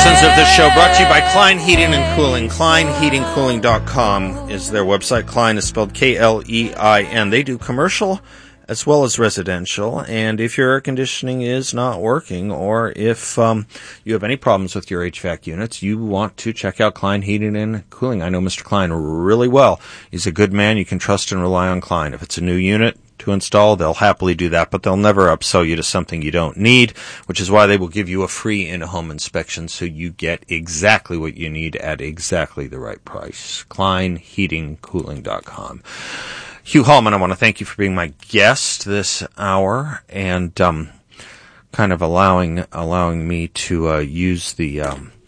Portions of this show brought to you by Klein Heating and Cooling. KleinHeatingCooling.com is their website. Klein is spelled K-L-E-I-N. They do commercial as well as residential. And if your air conditioning is not working, or if you have any problems with your HVAC units, you want to check out Klein Heating and Cooling. I know Mr. Klein really well. He's a good man. You can trust and rely on Klein. If it's a new unit to install, they'll happily do that, but they'll never upsell you to something you don't need, which is why they will give you a free in-home inspection so you get exactly what you need at exactly the right price. KleinHeatingCooling.com. Hugh Hallman, I want to thank you for being my guest this hour and kind of allowing me to use the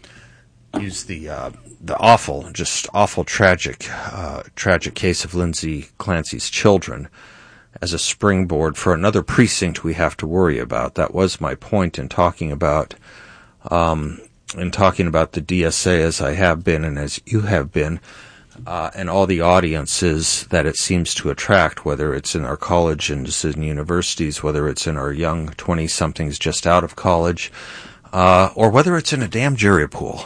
awful tragic case of Lindsay Clancy's children as a springboard for another precinct we have to worry about. That was my point in talking about the DSA, as I have been and as you have been, and all the audiences that it seems to attract, whether it's in our colleges and universities, whether it's in our young 20-somethings just out of college, or whether it's in a damn jury pool.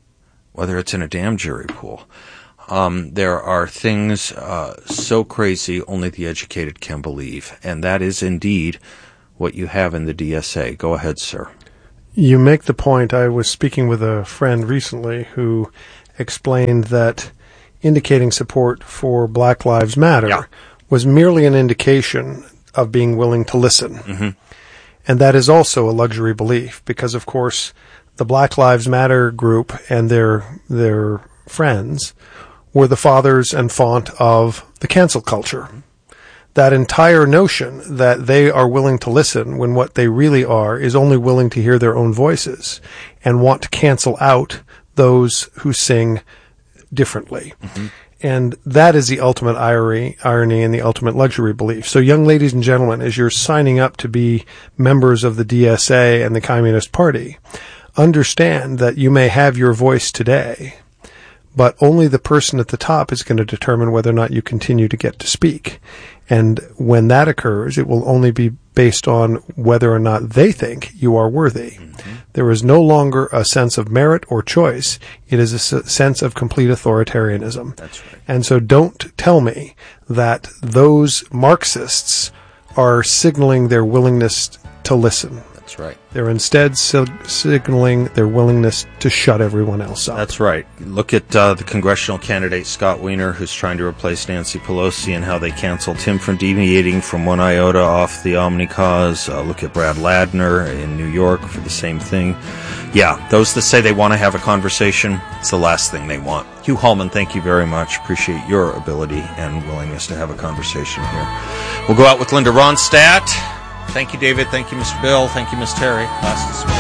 There are things so crazy only the educated can believe, and that is indeed what you have in the DSA. Go ahead, sir. You make the point. I was speaking with a friend recently who explained that indicating support for Black Lives Matter was merely an indication of being willing to listen. Mm-hmm. And that is also a luxury belief because, of course, the Black Lives Matter group and their friends were the fathers and font of the cancel culture. That entire notion that they are willing to listen when what they really are is only willing to hear their own voices and want to cancel out those who sing differently. Mm-hmm. And that is the ultimate irony and the ultimate luxury belief. So, young ladies and gentlemen, as you're signing up to be members of the DSA and the Communist Party, understand that you may have your voice today, but only the person at the top is going to determine whether or not you continue to get to speak. And when that occurs, it will only be based on whether or not they think you are worthy. Mm-hmm. There is no longer a sense of merit or choice. It is a sense of complete authoritarianism. That's right. And so don't tell me that those Marxists are signaling their willingness to listen. That's right. They're instead signaling their willingness to shut everyone else up. That's right. Look at the congressional candidate Scott Wiener, who's trying to replace Nancy Pelosi, and how they canceled him from deviating from one iota off the Omni cause. Look at Brad Ladner in New York for the same thing. Yeah, those that say they want to have a conversation, it's the last thing they want. Hugh Hallman, thank you very much. Appreciate your ability and willingness to have a conversation here. We'll go out with Linda Ronstadt. Thank you, David. Thank you, Mr. Bill. Thank you, Ms. Terry. Class dismissed.